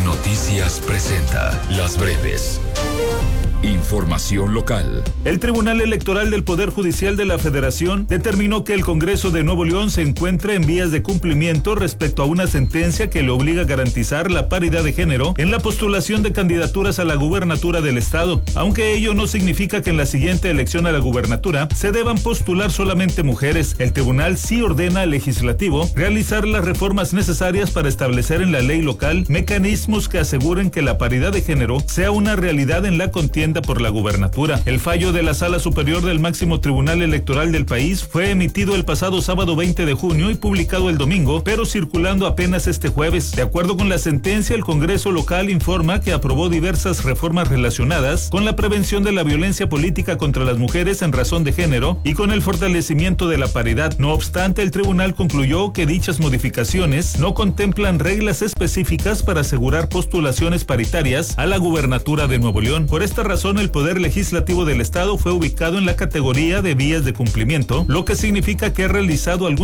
Noticias presenta Las Breves. Información local. El Tribunal Electoral del Poder Judicial de la Federación determinó que el Congreso de Nuevo León se encuentra en vías de cumplimiento respecto a una sentencia que le obliga a garantizar la paridad de género en la postulación de candidaturas a la gubernatura del estado, aunque ello no significa que en la siguiente elección a la gubernatura se deban postular solamente mujeres. El tribunal sí ordena al legislativo realizar las reformas necesarias para establecer en la ley local mecanismos que aseguren que la paridad de género sea una realidad en la contienda por la gubernatura. El fallo de la Sala Superior del máximo Tribunal Electoral del país fue emitido el pasado sábado 20 de junio y publicado el domingo, pero circulando apenas este jueves. De acuerdo con la sentencia, el Congreso local informa que aprobó diversas reformas relacionadas con la prevención de la violencia política contra las mujeres en razón de género y con el fortalecimiento de la paridad. No obstante, el tribunal concluyó que dichas modificaciones no contemplan reglas específicas para asegurar postulaciones paritarias a la gubernatura de Nuevo León. Por esta razón, el Poder Legislativo del Estado fue ubicado en la categoría de vías de cumplimiento, lo que significa que ha realizado algún